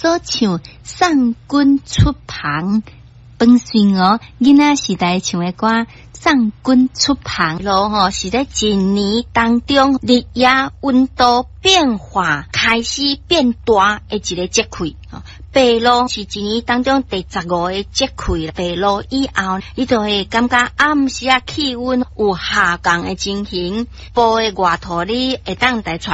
所唱送君出旁。本身囡仔时代唱的歌送君出旁咯是在一年当中日夜温度变化开始变大的一个节气白露是一年当中第15个节气，白露以后，你就会感觉暗时气温有下降的情形，部的外头你会当带出